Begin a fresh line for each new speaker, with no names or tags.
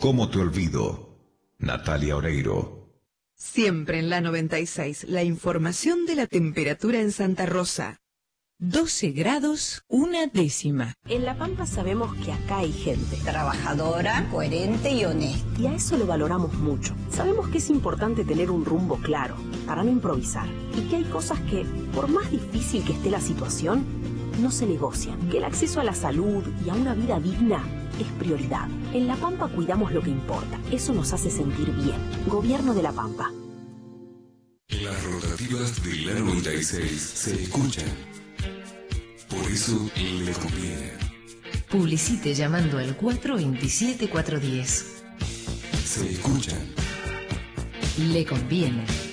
¿Cómo te olvido? Natalia Oreiro.
Siempre en la 96, la información de la temperatura en Santa Rosa. 12 grados, 1/10.
En La Pampa sabemos que acá hay gente
trabajadora, coherente y honesta.
Y a eso lo valoramos mucho. Sabemos que es importante tener un rumbo claro, para no improvisar. Y que hay cosas que, por más difícil que esté la situación, no se negocian. Que el acceso a la salud y a una vida digna es prioridad. En La Pampa cuidamos lo que importa. Eso nos hace sentir bien. Gobierno de La Pampa.
Las rotativas de la 96 se escuchan. Por eso le conviene.
Publicite llamando al 427-410.
Se escuchan.
Le conviene.